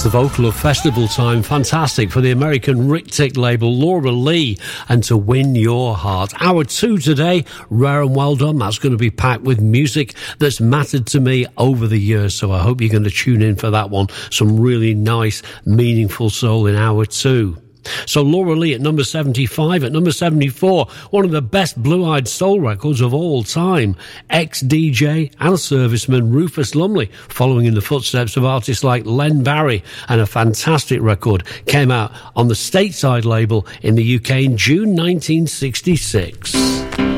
The vocal of Festival Time, fantastic for the American Rick Tick label, Laura Lee, and To Win Your Heart. Hour 2 today, Rare and Well Done. That's going to be packed with music that's mattered to me over the years, so I hope you're going to tune in for that one. Some really nice, meaningful soul in Hour 2. So Laura Lee at number 75. At number 74, one of the best blue-eyed soul records of all time. Ex-DJ and serviceman Rufus Lumley, following in the footsteps of artists like Len Barry, and a fantastic record came out on the Stateside label in the UK in June 1966.